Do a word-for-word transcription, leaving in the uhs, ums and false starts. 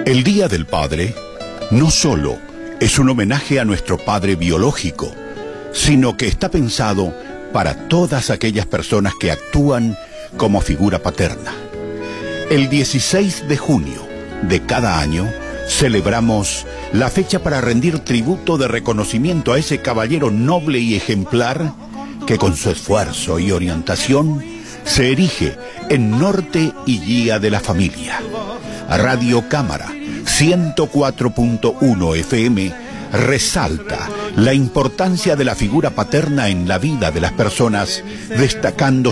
El Día del Padre no solo es un homenaje a nuestro padre biológico, sino que está pensado para todas aquellas personas que actúan como figura paterna. El dieciséis de junio de cada año celebramos la fecha para rendir tributo de reconocimiento a ese caballero noble y ejemplar que con su esfuerzo y orientación se erige en norte y guía de la familia. Radio Cámara ciento cuatro punto uno F M resalta la importancia de la figura paterna en la vida de las personas, destacando